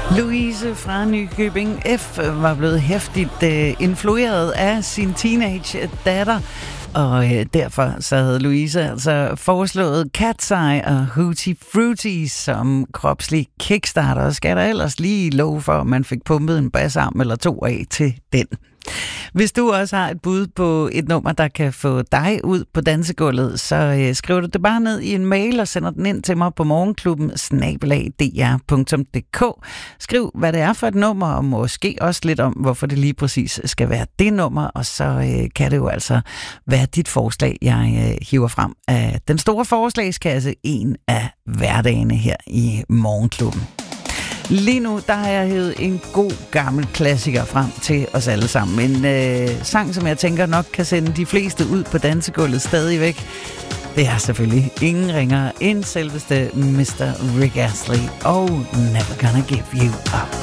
Louise fra Nykøbing F. var blevet heftigt influeret af sin teenage datter, og derfor så havde Louise altså foreslået Cat's Eye og Hootie Fruity som kropslig kickstarter, og skal der ellers lige love for, at man fik pumpet en bassarm eller to af til den. Hvis du også har et bud på et nummer, der kan få dig ud på dansegulvet, så skriver du det bare ned i en mail og sender den ind til mig på morgenklubben@dr.dk. Skriv, hvad det er for et nummer, og måske også lidt om, hvorfor det lige præcis skal være det nummer, og så kan det jo altså være dit forslag, jeg hiver frem af den store forslagskasse, en af hverdagene her i Morgenklubben. Lige nu, der har jeg hævet en god gammel klassiker frem til os alle sammen. En sang, som jeg tænker nok kan sende de fleste ud på dansegulvet stadigvæk. Det er selvfølgelig ingen ringere end selveste Mr. Rick Astley og Never Gonna Give You Up.